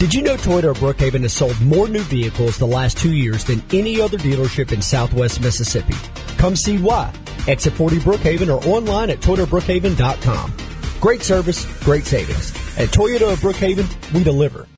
Did you know Toyota of Brookhaven has sold more new vehicles the last 2 years than any other dealership in Southwest Mississippi? Come see why. Exit 40 Brookhaven or online at ToyotaBrookhaven.com. Great service, great savings. At Toyota of Brookhaven, we deliver.